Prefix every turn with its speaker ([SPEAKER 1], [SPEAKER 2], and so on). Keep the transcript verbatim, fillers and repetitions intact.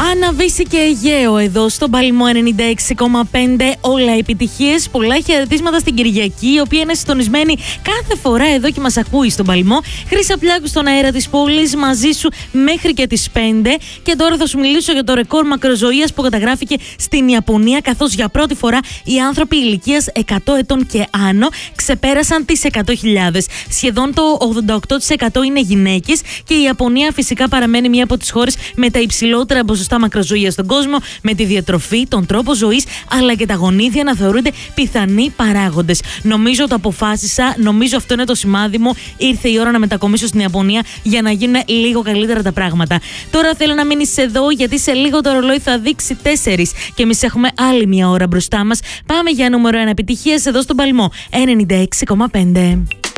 [SPEAKER 1] Αναβύση και Αιγαίο εδώ στον Παλμό ενενήντα έξι κόμμα πέντε. Όλα επιτυχίες. Πολλά χαιρετίσματα στην Κυριακή, η οποία είναι συντονισμένη κάθε φορά εδώ και μας ακούει στον Παλμό. Χρύσα Πλιάκου στον αέρα της πόλης, μαζί σου μέχρι και τις πέντε. Και τώρα θα σου μιλήσω για το ρεκόρ μακροζωίας που καταγράφηκε στην Ιαπωνία, καθώς για πρώτη φορά οι άνθρωποι ηλικίας εκατό ετών και άνω ξεπέρασαν τις εκατό χιλιάδες. Σχεδόν το ογδόντα οκτώ τοις εκατό είναι γυναίκες και η Ιαπωνία φυσικά παραμένει μία από τις χώρες με τα υψηλότερα ποσοστά μακροζωίας στον κόσμο, με τη διατροφή, τον τρόπο ζωής αλλά και τα γονίδια να θεωρούνται πιθανοί παράγοντες. Νομίζω το αποφάσισα, νομίζω αυτό είναι το σημάδι μου. Ήρθε η ώρα να μετακομίσω στην Ιαπωνία για να γίνουν λίγο καλύτερα τα πράγματα. Τώρα θέλω να μείνεις εδώ, γιατί σε λίγο το ρολόι θα δείξει τέσσερις και εμείς έχουμε άλλη μια ώρα μπροστά μας. Πάμε για νούμερο ένα επιτυχίες εδώ στον Παλμό ενενήντα έξι κόμμα πέντε.